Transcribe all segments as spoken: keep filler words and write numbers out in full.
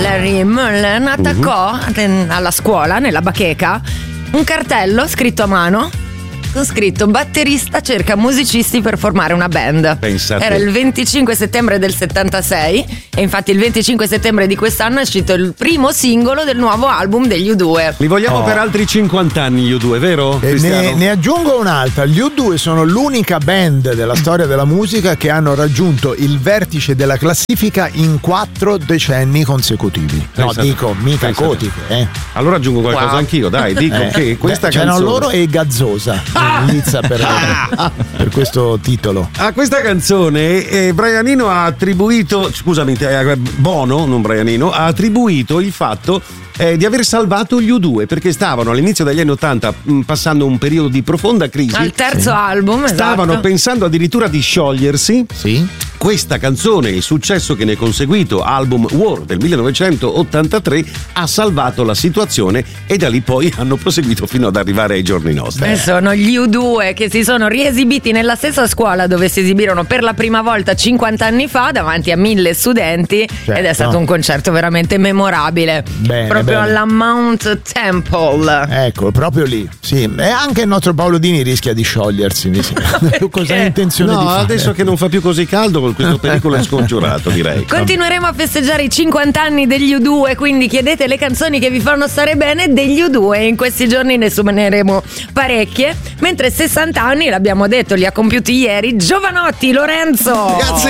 Larry Mullen attaccò uh-huh. alla scuola, nella bacheca, un cartello scritto a mano con scritto: batterista cerca musicisti per formare una band. Pensate. Era il venticinque settembre del settantasei e infatti il venticinque settembre di quest'anno è uscito il primo singolo del nuovo album degli U due. Li vogliamo oh. per altri cinquanta anni gli U due, vero? E ne, ne aggiungo un'altra. Gli U due sono l'unica band della storia della musica che hanno raggiunto il vertice della classifica in quattro decenni consecutivi. No, Pensate. dico, mica Pensate. cotiche, eh. Allora aggiungo qualcosa wow. anch'io, dai, dico eh. che questa Beh, canzone. c'erano loro e Gazzosa. Inizia per, per questo titolo. A questa canzone eh, Brianino ha attribuito, scusami, eh, Bono, non Brianino, ha attribuito il fatto eh, di aver salvato gli U due perché stavano all'inizio degli anni ottanta mh, passando un periodo di profonda crisi. Al terzo sì. album, stavano esatto. pensando addirittura di sciogliersi. Sì. Questa canzone e il successo che ne è conseguito, album War del millenovecentottantatré, ha salvato la situazione e da lì poi hanno proseguito fino ad arrivare ai giorni nostri. Beh, sono gli U due che si sono riesibiti nella stessa scuola dove si esibirono per la prima volta cinquanta anni fa davanti a mille studenti, certo. ed è stato un concerto veramente memorabile. Bene, proprio bene. alla Mount Temple. Ecco, proprio lì. Sì, e anche il nostro Paolo Dini rischia di sciogliersi. Tu cosa hai intenzione no, di fare? Adesso che non fa più così caldo, questo pericolo è scongiurato, direi. Continueremo a festeggiare i cinquanta anni degli U due, quindi chiedete le canzoni che vi fanno stare bene degli U due. In questi giorni ne suoneremo parecchie, mentre sessanta anni, l'abbiamo detto, li ha compiuti ieri Giovanotti, Lorenzo. Ragazzi!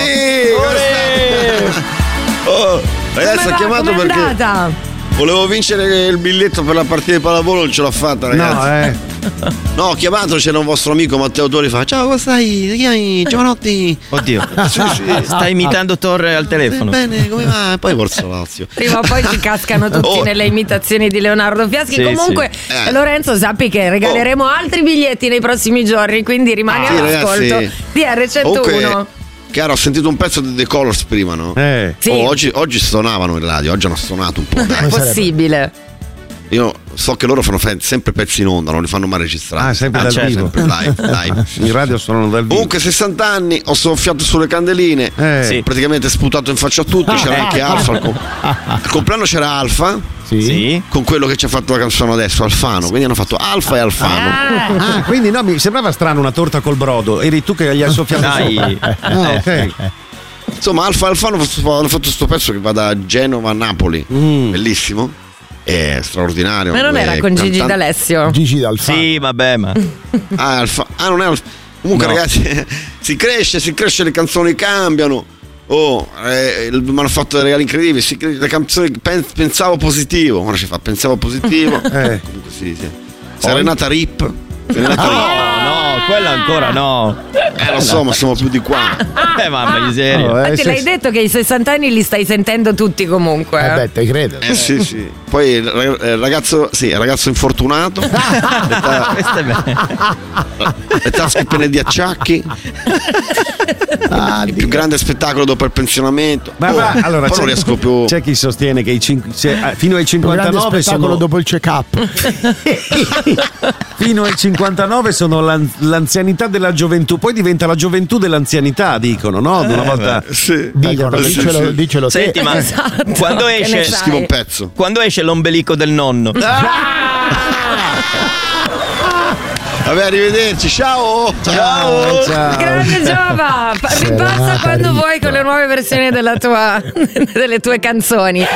Oh, ragazzi, ho chiamato Com'è perché andata? volevo vincere il biglietto per la partita di pallavolo, non ce l'ho fatta, ragazzi. No, eh. No, ho chiamato, c'era un vostro amico Matteo Tori, fa: ciao, come stai? Ti chiami Giovanotti? Oddio, sì, sì. Stai imitando Torre al telefono. Bene, come va? Poi Forza Lazio. Prima o poi ci cascano tutti Oh. nelle imitazioni di Leonardo Fiaschi. Sì, Comunque, sì. Eh. Lorenzo, sappi che regaleremo Oh. altri biglietti nei prossimi giorni, quindi rimani Sì, all'ascolto ragazzi. di R centouno. Comunque, chiaro, ho sentito un pezzo di The Colors prima, no? Eh. Sì, Oh, oggi, oggi suonavano in radio, oggi hanno suonato un po'. è Dai. possibile. Io so che loro fanno fe- sempre pezzi in onda, non li fanno mai registrare. Ah, sempre Ah, dal certo, vivo. sempre live, live. In radio suonano dal vivo. Comunque sessanta anni, ho soffiato sulle candeline, Eh. Sì. praticamente sputato in faccia a tutti, c'era anche Alfa. Al, co- al compleanno c'era Alfa, Sì. Sì. con quello che ci ha fatto la canzone adesso, Alfano, quindi hanno fatto Alfa e Alfano. Ah, quindi no, mi sembrava strano una torta col brodo. Eri tu che gli hai soffiato Dai. sopra. Ah, ok. Insomma, Alfa e Alfano hanno fatto questo pezzo che va da Genova a Napoli, Mm. bellissimo, è straordinario. Ma non Due era con Gigi cantanti- D'Alessio? Gigi D'Alfano. Sì, vabbè, ma Ah, Alfa- ah, non è Alfa- Comunque, No. ragazzi, si cresce, si cresce, le canzoni cambiano. Oh, eh, mi hanno fatto dei regali incredibili. Si, le canzoni pen- pensavo positivo. Ora ci fa pensavo positivo. Eh. Comunque sì, sì. Serenata Rip. Serenata Rip. no, no, quella ancora no. Eh, lo so, ma siamo più di qua. Eh, mamma miseria. Oh, eh, Infatti se- l'hai detto che i sessanta anni li stai sentendo tutti comunque. Eh beh, te credo. Eh sì, sì. Poi il rag- eh, ragazzo, sì, il ragazzo infortunato. le, ta- Questo è bello. le tasche piene di acciacchi. Ah, Il più grande spettacolo dopo il pensionamento. Ma, ma, Oh, allora poi non c'è, riesco più. c'è chi sostiene che i cinque, se- ah, fino ai il grande cinquantanove spettacolo sono dopo il check-up. fino ai cinquantanove sono l'an- l'anzianità della gioventù, poi diventa la gioventù dell'anzianità, dicono, no? Una volta Sì. Dicono, Sì, dicelo, sì. dicelo te. Senti, ma Esatto, quando che ne esce sai? Scrivo un pezzo. quando esce l'ombelico del nonno? Vabbè, arrivederci, ciao! Ciao, ciao. Grande Giova, pa- ripassa Serenata quando Rip. vuoi con le nuove versioni della tua, delle tue canzoni.